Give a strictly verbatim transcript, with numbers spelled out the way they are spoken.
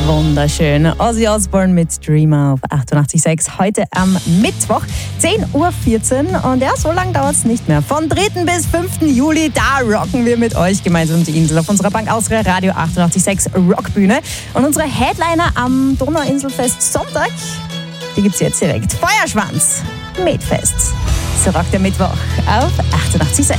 Wunderschön. Ozzy Osbourne mit Dreamer auf achtundachtzig Komma sechs. Heute am Mittwoch, zehn Uhr vierzehn. Und ja, so lange dauert es nicht mehr. Von dritten bis fünften Juli, da rocken wir mit euch gemeinsam die Insel auf unserer Bank Austria Radio achtundachtzig Komma sechs Rockbühne. Und unsere Headliner am Donauinselfest Sonntag, die gibt's jetzt direkt. Feuerschwanz, Metfest. So rockt der Mittwoch auf achtundachtzig Komma sechs.